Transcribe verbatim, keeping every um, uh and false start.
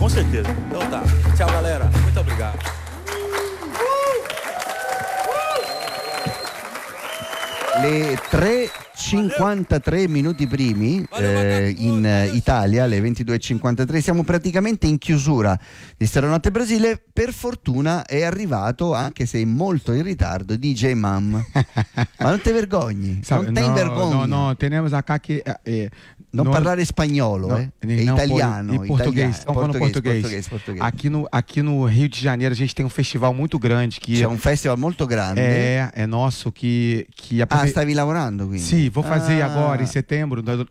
Com certeza. Então tá. Tchau, galera. Muito obrigado. Le tre e cinquantatré minuti primi eh, in Italia, alle ventidue e cinquantatré, siamo praticamente in chiusura di Stanotte Brasile. Per fortuna è arrivato, anche se molto in ritardo, D J Mam. Ma non te vergogni, Sabe, non te no, vergogni. no, no, tenemos acá que eh, non no, parlare spagnolo, no, eh? não, É italiano, e português, italiano, estão falando português. português, português. Aqui no, aqui no Rio de Janeiro a gente tem um festival muito grande que c'è un festival molto grande. é, é nosso que que Ah, aprove... stavi lavorando quindi? Sì, vou fazer ah. agora em setembro,